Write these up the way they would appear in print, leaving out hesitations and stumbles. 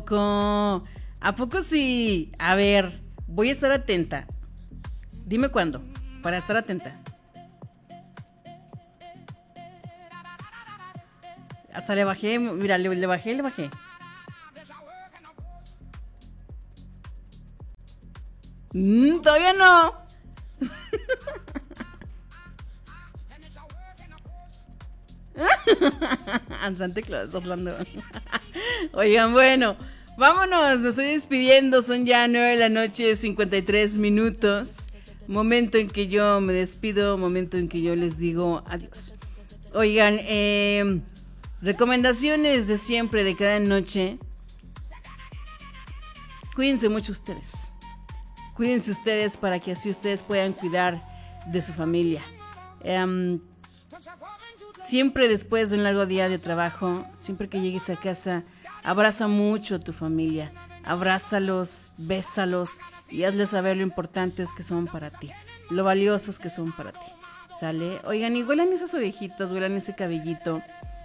poco? ¿A poco sí? A ver, voy a estar atenta. Dime cuándo, para estar atenta. Hasta le bajé, mira, le bajé. Todavía no. Santa Claus Orlando. Oigan, bueno, vámonos, me estoy despidiendo. Son ya 9 de la noche, 53 minutos. Momento en que yo me despido, momento en que yo les digo adiós. Oigan, recomendaciones de siempre, de cada noche. Cuídense mucho ustedes. Cuídense ustedes para que así ustedes puedan cuidar de su familia. Siempre después de un largo día de trabajo, siempre que llegues a casa, abraza mucho a tu familia. Abrázalos, bésalos y hazles saber lo importantes que son para ti, lo valiosos que son para ti. ¿Sale? Oigan, y huelan esas orejitas, huelan ese cabellito,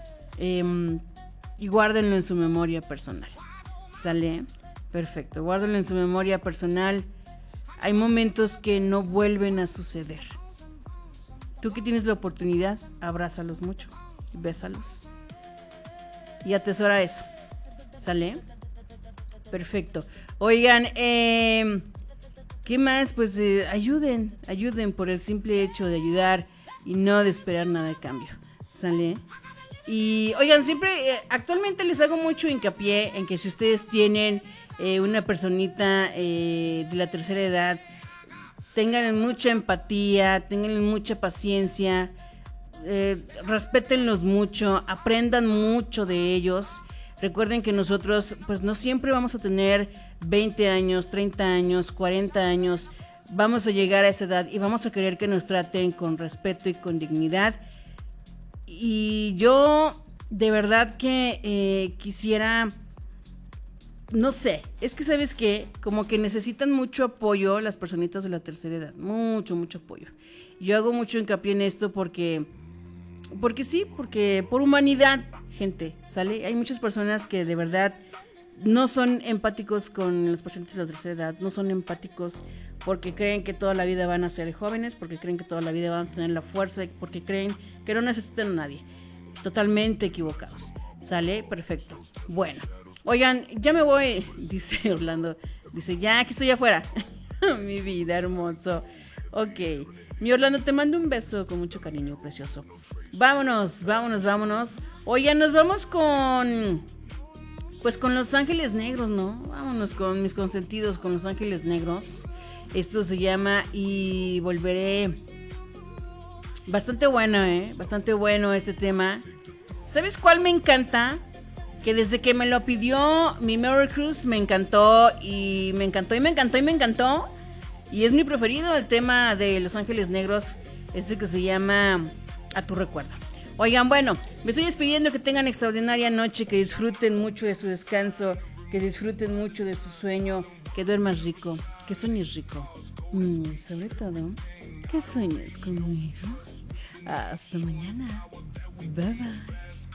y guárdenlo en su memoria personal. ¿Sale? Perfecto, guárdenlo en su memoria personal. Hay momentos que no vuelven a suceder. Tú que tienes la oportunidad, abrázalos mucho, bésalos y atesora eso. ¿Sale? Perfecto. Oigan, ¿qué más? Pues ayuden por el simple hecho de ayudar y no de esperar nada de cambio. ¿Sale? Y oigan, siempre, actualmente les hago mucho hincapié en que si ustedes tienen una personita de la tercera edad, tengan mucha empatía, tengan mucha paciencia, respétenlos mucho, aprendan mucho de ellos. Recuerden que nosotros pues no siempre vamos a tener 20 años, 30 años, 40 años. Vamos a llegar a esa edad y vamos a querer que nos traten con respeto y con dignidad. Y yo de verdad que quisiera... No sé, es que sabes que como que necesitan mucho apoyo las personitas de la tercera edad, mucho apoyo. Yo hago mucho hincapié en esto porque por humanidad, gente, ¿sale? Hay muchas personas que de verdad no son empáticos con las personitas de la tercera edad, no son empáticos porque creen que toda la vida van a ser jóvenes, porque creen que toda la vida van a tener la fuerza, porque creen que no necesitan a nadie. Totalmente equivocados, ¿sale? Perfecto. Bueno. Oigan, ya me voy, dice Orlando. Dice, ya que estoy afuera. Mi vida, hermoso. Ok. Mi Orlando, te mando un beso con mucho cariño, precioso. Vámonos. Oigan, nos vamos con... Pues con Los Ángeles Negros, ¿no? Vámonos con mis consentidos, con Los Ángeles Negros. Esto se llama Y Volveré. Bastante bueno, Bastante bueno este tema. ¿Sabes cuál me encanta? Que desde que me lo pidió mi Merry Cruz me encantó. Y es mi preferido el tema de Los Ángeles Negros, este que se llama A Tu Recuerdo. Oigan, bueno, me estoy despidiendo, que tengan extraordinaria noche, que disfruten mucho de su descanso, que disfruten mucho de su sueño, que duermas rico, que sueñes rico. Sobre todo, que sueñes conmigo. Hasta mañana. Bye bye.